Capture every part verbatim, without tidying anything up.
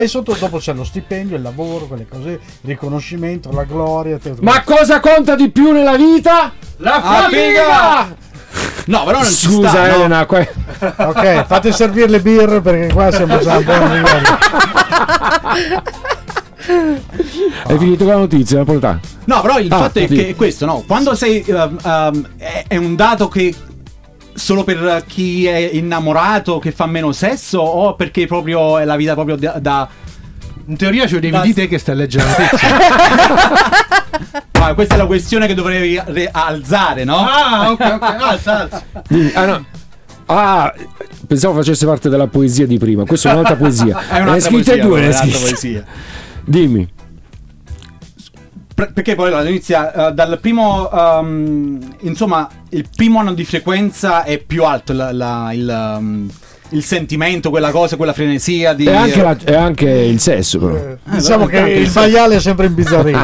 E sotto dopo c'è lo stipendio, il lavoro, quelle cose, il riconoscimento, la gloria. Ma cosa conta di più nella vita? La famiglia! No, però non Scusa, ci sta, Elena, no? que- Ok, fate servire le birre perché qua siamo già a buon livello. Hai finito con la notizia, Napoletano? No, però il Ah, fatto è sì. che è questo, no? Quando sei um, um, è, è un dato che solo per chi è innamorato che fa meno sesso o perché proprio è la vita proprio da, da... In teoria ce lo devi Da- dire te che stai leggendo la notizia. Ma questa è la questione che dovrei re- alzare, no? Ah, ok, ok. Alza, alza. Dimmi- Ah, no. Ah, pensavo facesse parte della poesia di prima. Questa è un'altra poesia. È un'altra Ne hai scritte poesia, due, ne hai un'altra scritte- poesia. Dimmi. Per- Perché poi allora, inizia eh, dal primo um, insomma il primo anno di frequenza è più alto la- la- il, um, il sentimento, quella cosa, quella frenesia di E anche, la- e anche il sesso, però. Eh, diciamo che anche il il- maiale è sempre imbizzarrito.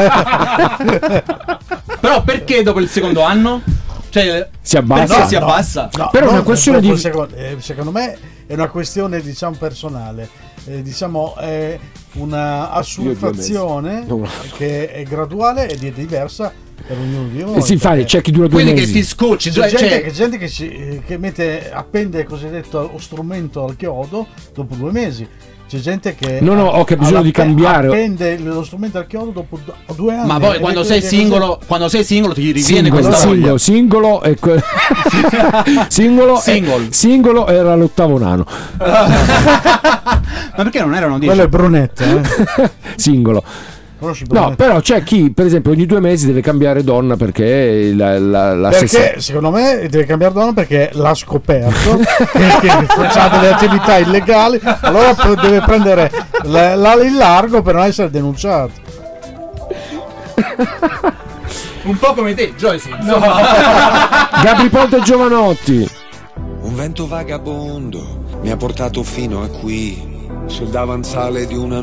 Però perché dopo il secondo anno? Cioè Si abbassa? perché No, si no. abbassa? No, Però è una non questione dopo di- il secondo- eh, secondo me è una questione, diciamo, personale. Eh, diciamo è una assuefazione Io due che è graduale ed è diversa per ognuno di noi. E si fa, perché c'è chi dura due Quindi che mesi. ti scocci, c'è cioè, gente, cioè- che, gente che, si, eh, che mette appende il cosiddetto strumento al chiodo dopo due mesi. C'è gente che No, no, ho che ha bisogno di cambiare. appende lo strumento al chiodo dopo d- due anni. ma poi Ed quando è sei così- singolo, quando sei singolo ti riviene Singolo, questa singolo, voglia. singolo, e que- singolo, Single. e- singolo era l'ottavo nano. Ma perché non erano dieci? Quello è Brunetta, eh? Singolo. Conosci No, Brunetta? però c'è chi, per esempio, ogni due mesi deve cambiare donna perché la, la, la Perché stessa- secondo me deve cambiare donna perché l'ha scoperto che, che faccia delle attività illegali, allora poi deve prendere la- la- il largo per non essere denunciato. Un po' come te, Joyce. Insomma. Gabri Ponte e Giovanotti. Un vento vagabondo mi ha portato fino a qui, sul davanzale di una